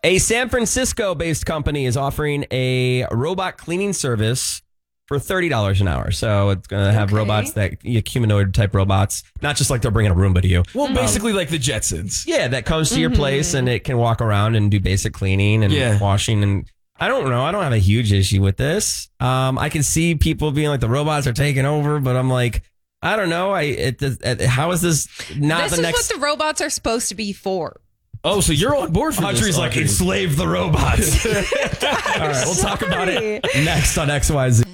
A San Francisco-based company is offering a robot cleaning service for $30 an hour. So it's going to have robots humanoid-type robots. Not just like they're bringing a Roomba to you. Well, basically like the Jetsons. Yeah, that comes to your place and it can walk around and do basic cleaning and washing. And I don't know. I don't have a huge issue with this. I can see people being like, the robots are taking over, but I'm like, I don't know. How is this not this the is next... what the robots are supposed to be for. Oh, so you're on board for this. Audrey's like, enslave the robots. All right, we'll talk about it next on XYZ.